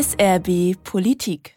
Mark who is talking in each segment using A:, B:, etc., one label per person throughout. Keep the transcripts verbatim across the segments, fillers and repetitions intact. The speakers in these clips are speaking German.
A: S R B Politik.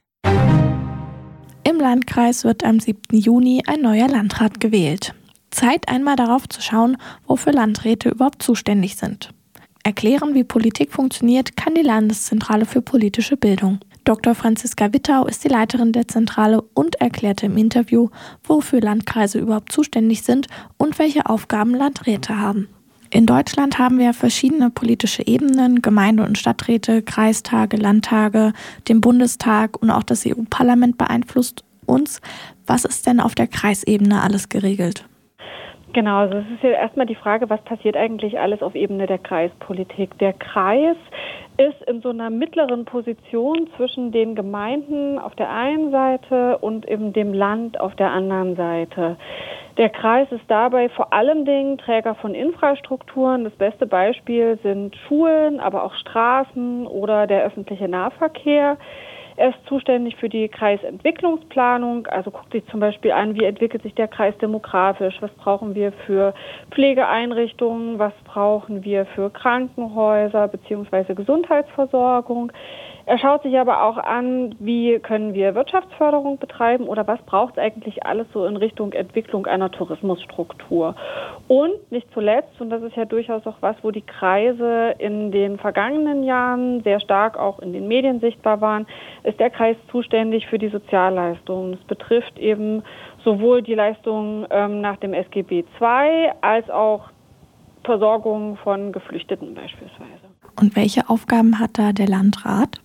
B: Im Landkreis wird am siebten Juni ein neuer Landrat gewählt. Zeit, einmal darauf zu schauen, wofür Landräte überhaupt zuständig sind. Erklären, wie Politik funktioniert, kann die Landeszentrale für politische Bildung. Doktor Franziska Wittau ist die Leiterin der Zentrale und erklärte im Interview, wofür Landkreise überhaupt zuständig sind und welche Aufgaben Landräte haben. In Deutschland haben wir verschiedene politische Ebenen, Gemeinde- und Stadträte, Kreistage, Landtage, den Bundestag und auch das E U-Parlament beeinflusst uns. Was ist denn auf der Kreisebene alles geregelt?
C: Genau, also es ist ja erstmal die Frage, was passiert eigentlich alles auf Ebene der Kreispolitik. Der Kreis ist in so einer mittleren Position zwischen den Gemeinden auf der einen Seite und eben dem Land auf der anderen Seite. Der Kreis ist dabei vor allem Dingen Träger von Infrastrukturen. Das beste Beispiel sind Schulen, aber auch Straßen oder der öffentliche Nahverkehr. Er ist zuständig für die Kreisentwicklungsplanung, also guckt sich zum Beispiel an, wie entwickelt sich der Kreis demografisch, was brauchen wir für Pflegeeinrichtungen, was brauchen wir für Krankenhäuser bzw. Gesundheitsversorgung. Er schaut sich aber auch an, wie können wir Wirtschaftsförderung betreiben oder was braucht es eigentlich alles so in Richtung Entwicklung einer Tourismusstruktur. Und nicht zuletzt, und das ist ja durchaus auch was, wo die Kreise in den vergangenen Jahren sehr stark auch in den Medien sichtbar waren, ist der Kreis zuständig für die Sozialleistungen. Das betrifft eben sowohl die Leistungen ähm, nach dem S G B zwei als auch Versorgung von Geflüchteten beispielsweise.
B: Und welche Aufgaben hat da der Landrat?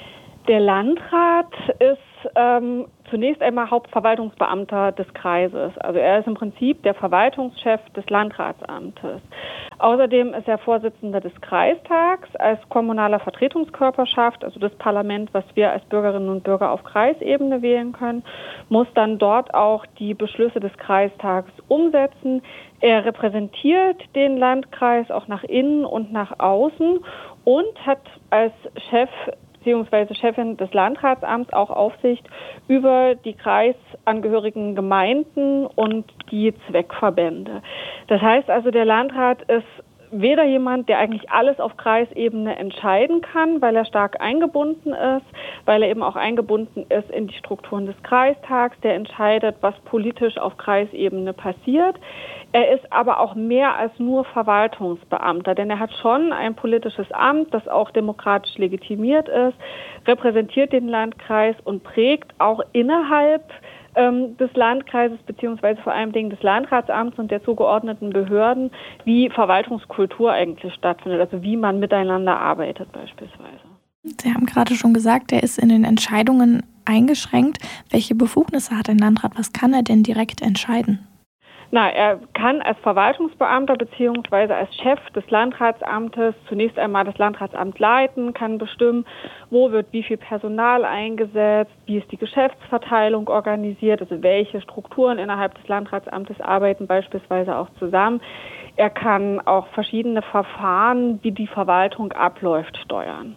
C: Der Landrat ist ähm, zunächst einmal Hauptverwaltungsbeamter des Kreises. Also er ist im Prinzip der Verwaltungschef des Landratsamtes. Außerdem ist er Vorsitzender des Kreistags als kommunaler Vertretungskörperschaft, also das Parlament, was wir als Bürgerinnen und Bürger auf Kreisebene wählen können, muss dann dort auch die Beschlüsse des Kreistags umsetzen. Er repräsentiert den Landkreis auch nach innen und nach außen und hat als Chef beziehungsweise Chefin des Landratsamts auch Aufsicht über die kreisangehörigen Gemeinden und die Zweckverbände. Das heißt also, der Landrat ist weder jemand, der eigentlich alles auf Kreisebene entscheiden kann, weil er stark eingebunden ist, weil er eben auch eingebunden ist in die Strukturen des Kreistags, der entscheidet, was politisch auf Kreisebene passiert. Er ist aber auch mehr als nur Verwaltungsbeamter, denn er hat schon ein politisches Amt, das auch demokratisch legitimiert ist, repräsentiert den Landkreis und prägt auch innerhalb des Landkreises beziehungsweise vor allem Dingen des Landratsamts und der zugeordneten Behörden, wie Verwaltungskultur eigentlich stattfindet, also wie man miteinander arbeitet beispielsweise.
B: Sie haben gerade schon gesagt, er ist in den Entscheidungen eingeschränkt. Welche Befugnisse hat ein Landrat? Was kann er denn direkt entscheiden?
C: Na, er kann als Verwaltungsbeamter bzw. als Chef des Landratsamtes zunächst einmal das Landratsamt leiten, kann bestimmen, wo wird wie viel Personal eingesetzt, wie ist die Geschäftsverteilung organisiert, also welche Strukturen innerhalb des Landratsamtes arbeiten beispielsweise auch zusammen. Er kann auch verschiedene Verfahren, wie die Verwaltung abläuft, steuern.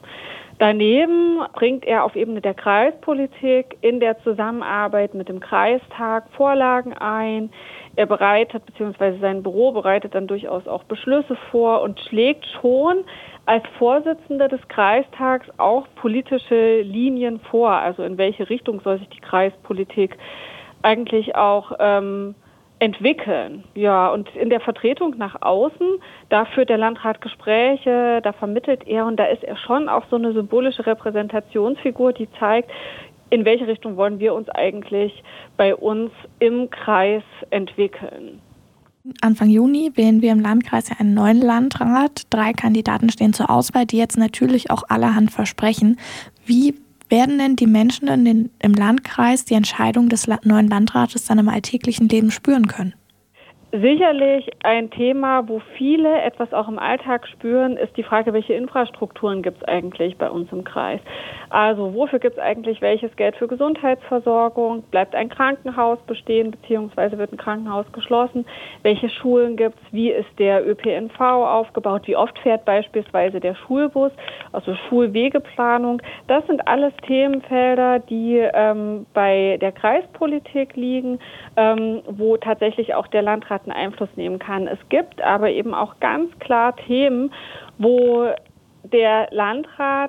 C: Daneben bringt er auf Ebene der Kreispolitik in der Zusammenarbeit mit dem Kreistag Vorlagen ein. Er bereitet, beziehungsweise sein Büro bereitet dann durchaus auch Beschlüsse vor und schlägt schon als Vorsitzender des Kreistags auch politische Linien vor. Also in welche Richtung soll sich die Kreispolitik eigentlich auch ähm, entwickeln. Ja, und in der Vertretung nach außen, da führt der Landrat Gespräche, da vermittelt er und da ist er schon auch so eine symbolische Repräsentationsfigur, die zeigt, in welche Richtung wollen wir uns eigentlich bei uns im Kreis entwickeln.
B: Anfang Juni wählen wir im Landkreis ja einen neuen Landrat. Drei Kandidaten stehen zur Auswahl, die jetzt natürlich auch allerhand versprechen. Wie werden denn die Menschen in den, im Landkreis die Entscheidung des neuen Landrates dann im alltäglichen Leben spüren können?
C: Sicherlich ein Thema, wo viele etwas auch im Alltag spüren, ist die Frage, welche Infrastrukturen gibt es eigentlich bei uns im Kreis? Also wofür gibt es eigentlich welches Geld für Gesundheitsversorgung? Bleibt ein Krankenhaus bestehen, beziehungsweise wird ein Krankenhaus geschlossen? Welche Schulen gibt es? Wie ist der Ö P N V aufgebaut? Wie oft fährt beispielsweise der Schulbus? Also Schulwegeplanung. Das sind alles Themenfelder, die ähm, bei der Kreispolitik liegen, ähm, wo tatsächlich auch der Landrat einen Einfluss nehmen kann. Es gibt aber eben auch ganz klar Themen, wo der Landrat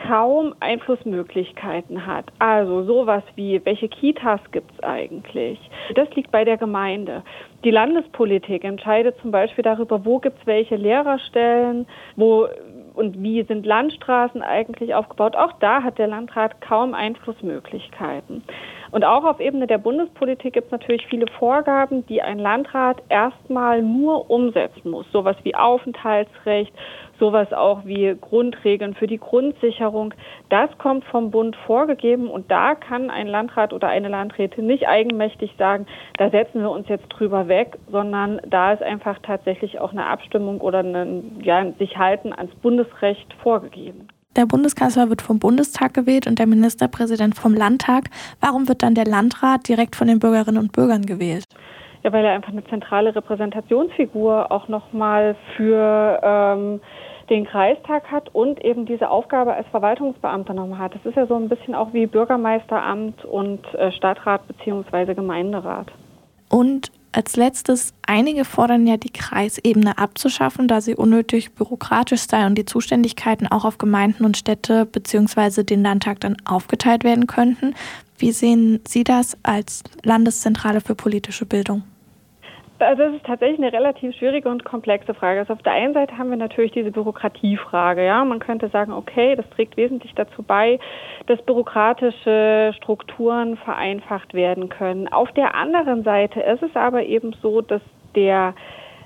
C: kaum Einflussmöglichkeiten hat. Also sowas wie, welche Kitas gibt es eigentlich? Das liegt bei der Gemeinde. Die Landespolitik entscheidet zum Beispiel darüber, wo gibt es welche Lehrerstellen, wo und wie sind Landstraßen eigentlich aufgebaut. Auch da hat der Landrat kaum Einflussmöglichkeiten. Und auch auf Ebene der Bundespolitik gibt es natürlich viele Vorgaben, die ein Landrat erstmal nur umsetzen muss. Sowas wie Aufenthaltsrecht, sowas auch wie Grundregeln für die Grundsicherung. Das kommt vom Bund vorgegeben und da kann ein Landrat oder eine Landrätin nicht eigenmächtig sagen, da setzen wir uns jetzt drüber weg, sondern da ist einfach tatsächlich auch eine Abstimmung oder ein, ja, sich halten ans Bundesrecht vorgegeben.
B: Der Bundeskanzler wird vom Bundestag gewählt und der Ministerpräsident vom Landtag. Warum wird dann der Landrat direkt von den Bürgerinnen und Bürgern gewählt?
C: Ja, weil er einfach eine zentrale Repräsentationsfigur auch nochmal für ähm, den Kreistag hat und eben diese Aufgabe als Verwaltungsbeamter nochmal hat. Das ist ja so ein bisschen auch wie Bürgermeisteramt und äh, Stadtrat bzw. Gemeinderat.
B: Und als letztes, einige fordern ja, die Kreisebene abzuschaffen, da sie unnötig bürokratisch sei und die Zuständigkeiten auch auf Gemeinden und Städte bzw. den Landtag dann aufgeteilt werden könnten. Wie sehen Sie das als Landeszentrale für politische Bildung?
C: Also das ist tatsächlich eine relativ schwierige und komplexe Frage. Also auf der einen Seite haben wir natürlich diese Bürokratiefrage. Ja, man könnte sagen, okay, das trägt wesentlich dazu bei, dass bürokratische Strukturen vereinfacht werden können. Auf der anderen Seite ist es aber eben so, dass der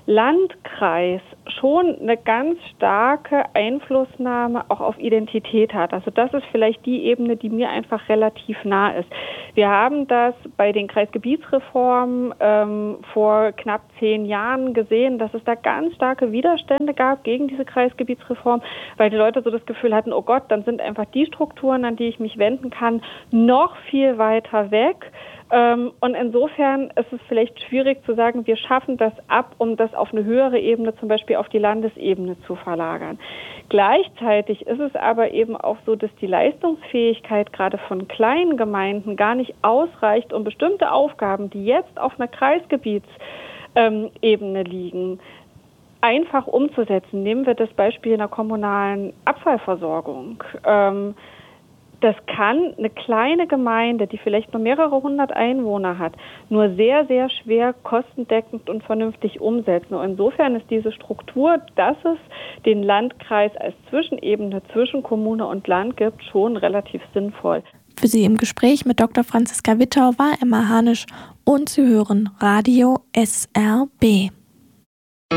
C: Landkreis schon eine ganz starke Einflussnahme auch auf Identität hat. Also das ist vielleicht die Ebene, die mir einfach relativ nah ist. Wir haben das bei den Kreisgebietsreformen ähm, vor knapp zehn Jahren gesehen, dass es da ganz starke Widerstände gab gegen diese Kreisgebietsreform, weil die Leute so das Gefühl hatten, oh Gott, dann sind einfach die Strukturen, an die ich mich wenden kann, noch viel weiter weg. Und insofern ist es vielleicht schwierig zu sagen, wir schaffen das ab, um das auf eine höhere Ebene, zum Beispiel auf die Landesebene zu verlagern. Gleichzeitig ist es aber eben auch so, dass die Leistungsfähigkeit gerade von kleinen Gemeinden gar nicht ausreicht, um bestimmte Aufgaben, die jetzt auf einer Kreisgebietsebene liegen, einfach umzusetzen. Nehmen wir das Beispiel in der kommunalen Abfallversorgung. Das kann eine kleine Gemeinde, die vielleicht nur mehrere hundert Einwohner hat, nur sehr, sehr schwer kostendeckend und vernünftig umsetzen. Und insofern ist diese Struktur, dass es den Landkreis als Zwischenebene zwischen Kommune und Land gibt, schon relativ sinnvoll.
B: Für Sie im Gespräch mit Doktor Franziska Wittau war Emma Hanisch und Sie hören Radio S R B.